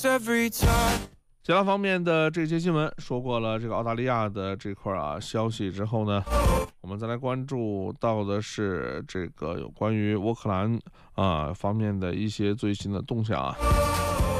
其他方面的这些新闻说过了，这个澳大利亚的这块消息之后呢，我们再来关注到的是这个有关于乌克兰方面的一些最新的动向